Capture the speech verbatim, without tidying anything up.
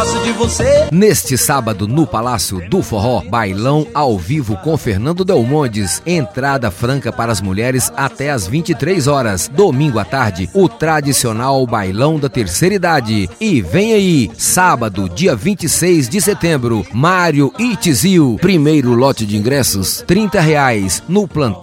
gosto de você. Neste sábado, no Palácio do Forró, bailão ao vivo com Fernando Delmondes. Entrada franca para as mulheres até às vinte e três horas. Domingo à tarde, o tradicional bailão da terceira idade. E vem aí, sábado, dia vinte e seis de setembro, Mário e Tizil. Primeiro lote de ingressos, trinta reais no plantão